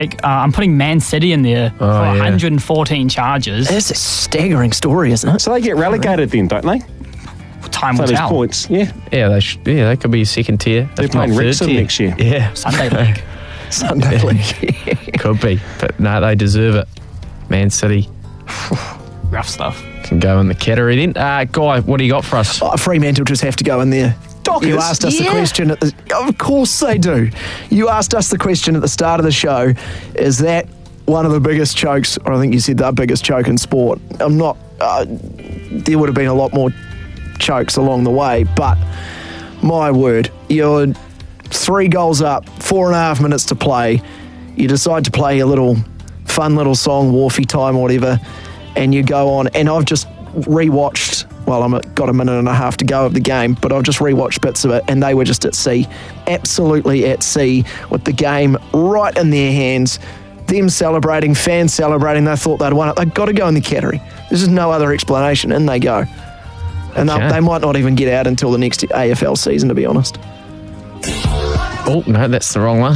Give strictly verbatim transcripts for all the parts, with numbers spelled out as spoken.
Uh, I'm putting Man City in there Oh, for yeah. one hundred fourteen charges. That's a staggering story, isn't it? So they get relegated then, don't they? Time So will those tell. points, yeah. Yeah, they should, yeah, they could be second tier. They're if not playing third Wrexham tier. next year. Yeah, Sunday League. Sunday League. could be. But no, they deserve it. Man City Rough stuff. can go in the category then. Uh, Guy, what do you got for us? Oh, Fremantle just have to go in there. Dockers? You asked us Yeah. the question at the... Of course they do. You asked us the question at the start of the show. Is that one of the biggest chokes, or I think you said the biggest choke in sport? I'm not... Uh, there would have been a lot more chokes along the way, but my word, you're three goals up, four and a half minutes to play. You decide to play a little fun little song, Wharfie time or whatever, and you go on. And I've just rewatched... Well, I've got a minute and a half to go of the game, but I've just rewatched bits of it, and they were just at sea, absolutely at sea, with the game right in their hands, them celebrating, fans celebrating. They thought they'd won it. They've got to go in the category. There's just no other explanation, and they go. And Okay. they might not even get out until the next A F L season, to be honest. Oh, no, that's the wrong one.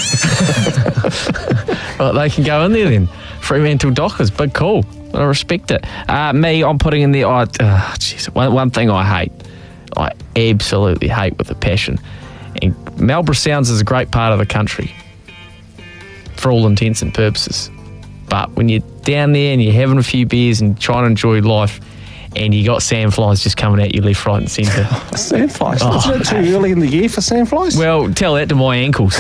Well, they can go in there then. Fremantle Dockers, big call. I respect it. Uh, me, I'm putting in there. I, uh, geez, one, one thing I hate, I absolutely hate with a passion. And Marlborough Sounds is a great part of the country for all intents and purposes. But when you're down there and you're having a few beers and trying to enjoy life, and you got sandflies just coming at you left, right, and centre. Sandflies. Oh, Isn't it too early in the year for sandflies? Well, tell that to my ankles.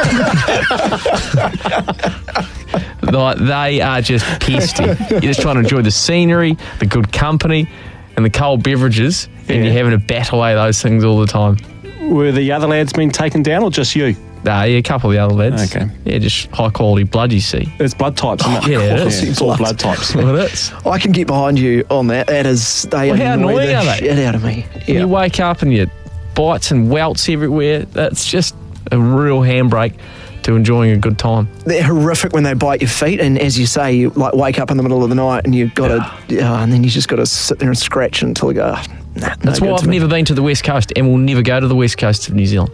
Like, they are just pesty. You're just trying to enjoy the scenery, the good company, and the cold beverages, and Yeah. you're having to bat away those things all the time. Were the other lads being taken down or just you? Nah, yeah, a couple of the other lads. Okay. Yeah, just high quality blood, you see. It's blood types, isn't it? Yeah, it is. It's all blood types. Well, it is. I can get behind you on that. That is... They Well, how annoy annoying the are they? shit out of me. When Yeah. you wake up and you bites and welts everywhere, that's just a real handbrake to enjoying a good time. They're horrific when they bite your feet, and as you say, you like wake up in the middle of the night and you've got to, yeah, and then you just got to sit there and scratch until you go. "Ah, Nah, no That's good why to I've me." never been to the West Coast and will never go to the West Coast of New Zealand.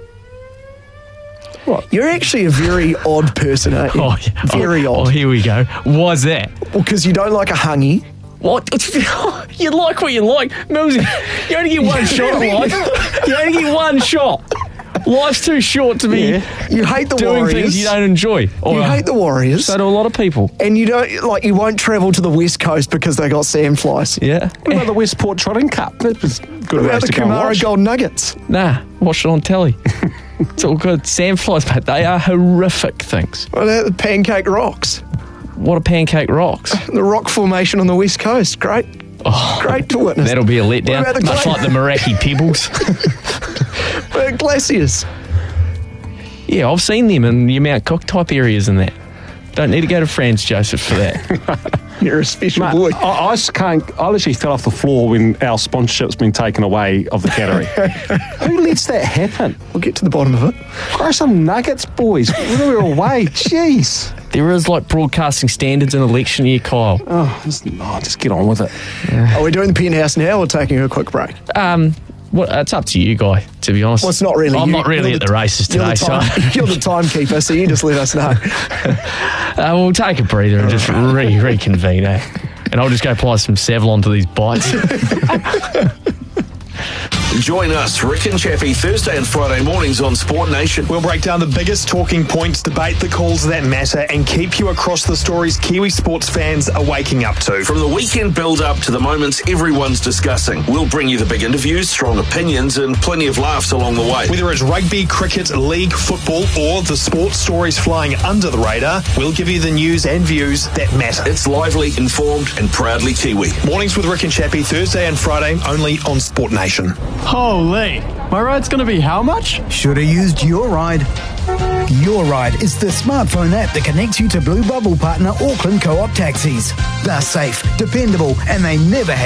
You're actually a very odd person, aren't you? Oh, yeah. Very oh, odd. Oh, here we go. Why's that? Well, because you don't like a hungy. What? You like what you like. Millsy, you only get one shot at life. You only get one shot. Life's too short to be You hate the doing Warriors. things you don't enjoy. Or, You hate the Warriors. So do a lot of people. And you don't like. You won't travel to the West Coast because they got sandflies. Yeah. What about the Westport Trotting Cup? That was a good What race about the to go and Kumara watch. Gold Nuggets? Nah, watch it on telly. It's all good. Sandflies, mate, they are horrific things. What about the Pancake Rocks? What are pancake rocks? The rock formation on the West Coast. Great. Oh, Great to witness. that'll be a letdown. What about the Much gla- like the Meraki Pebbles. What about glaciers? Yeah, I've seen them in the Mount Cook type areas and that. Don't need to go to Franz Joseph for that. You're a special Mate, boy. I, I just can't. I literally fell off the floor when our sponsorship's been taken away of the category. Who lets that happen? We'll get to the bottom of it. Grow some nuggets, boys. When we're away, jeez. There is like broadcasting standards in election year, Kyle. Oh, just, oh, just get on with it. Are we doing the penthouse now or taking a quick break? Um, what, it's up to you, Guy, to be honest. Well, it's not really I'm you. not really You're at the races you're today, the so time- You're the timekeeper, so you just let us know. uh, we'll take a breather and just re- reconvene, eh? And I'll just go apply some Savlon to these bites. Join us, Rick and Chappie, Thursday and Friday mornings on Sport Nation. We'll break down the biggest talking points, debate the calls that matter, and keep you across the stories Kiwi sports fans are waking up to. From the weekend build-up to the moments everyone's discussing, we'll bring you the big interviews, strong opinions, and plenty of laughs along the way. Whether it's rugby, cricket, league, football, or the sports stories flying under the radar, we'll give you the news and views that matter. It's lively, informed, and proudly Kiwi. Mornings with Rick and Chappie, Thursday and Friday, only on Sport Nation. Holy, my ride's going to be how much? Should have used Your Ride. Your Ride is the smartphone app that connects you to Blue Bubble partner Auckland Co-op taxis. They're safe, dependable, and they never have